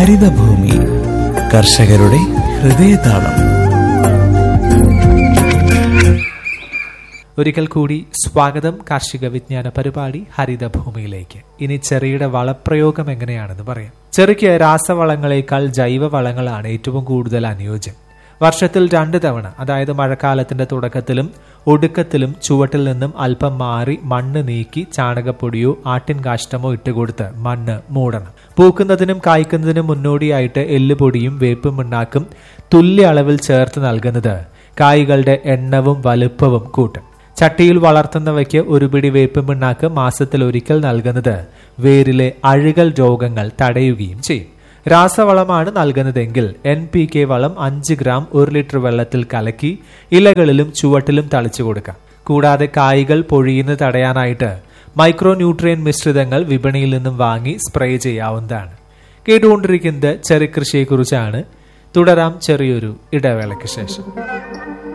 ഹരിതഭൂമി കർഷകരുടെ ഹൃദയതാളം. ഒരിക്കൽ കൂടി സ്വാഗതം കാർഷിക വിജ്ഞാന പരിപാടി ഹരിതഭൂമിയിലേക്ക്. ഇനി ചെറിയുടെ വളപ്രയോഗം എങ്ങനെയാണെന്ന് പറയാം. ചെറിക്ക് രാസവളങ്ങളെക്കാൾ ജൈവവളങ്ങളാണ് ഏറ്റവും കൂടുതൽ അനുയോജ്യം. വർഷത്തിൽ 2 തവണ, അതായത് മഴക്കാലത്തിന്റെ തുടക്കത്തിലും ഒടുക്കത്തിലും ചുവട്ടിൽ നിന്നും അല്പം മാറി മണ്ണ് നീക്കി ചാണകപ്പൊടിയോ ആട്ടിൻ കാഷ്ടമോ ഇട്ടുകൊടുത്ത് മണ്ണ് മൂടണം. പൂക്കുന്നതിനും കായ്ക്കുന്നതിനും മുന്നോടിയായിട്ട് എല്ലുപൊടിയും വേപ്പും പിണ്ണാക്കും തുല്യ അളവിൽ ചേർത്ത് നൽകുന്നത് കായ്കളുടെ എണ്ണവും വലുപ്പവും കൂട്ടും. ചട്ടിയിൽ വളർത്തുന്നവയ്ക്ക് ഒരു പിടി വേപ്പും പിണ്ണാക്ക് മാസത്തിൽ ഒരിക്കൽ നൽകുന്നത് വേരിലെ അഴുകൽ രോഗങ്ങൾ തടയുകയും ചെയ്യും. രാസവളമാണ് നൽകുന്നതെങ്കിൽ NPK വളം 5 ഗ്രാം 1 ലിറ്റർ വെള്ളത്തിൽ കലക്കി ഇലകളിലും ചുവട്ടിലും തളിച്ചു കൊടുക്കാം. കൂടാതെ കായ്കൾ പൊഴിയുന്നത് തടയാനായിട്ട് മൈക്രോ ന്യൂട്രിയൻ മിശ്രിതങ്ങൾ വിപണിയിൽ നിന്നും വാങ്ങി സ്പ്രേ ചെയ്യാവുന്നതാണ്. കേട്ടുകൊണ്ടിരിക്കുന്നത് ചെറി കൃഷിയെക്കുറിച്ചാണ്. തുടരാം ചെറിയൊരു ഇടവേളയ്ക്ക് ശേഷം.